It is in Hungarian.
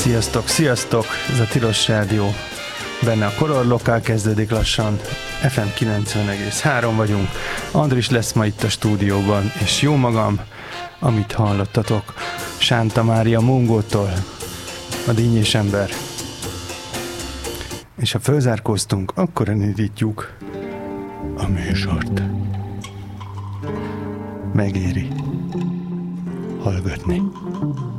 Sziasztok, sziasztok! Ez a Tilos Rádió. Benne a Color Lokál kezdődik lassan. FM 90,3 vagyunk. Andris lesz ma itt a stúdióban, és jó magam, amit hallottatok, Sánta Mária Mungótól, a Dinnyés ember. És ha fölzárkóztunk, akkor elindítjuk a műsort. Megéri hallgatni.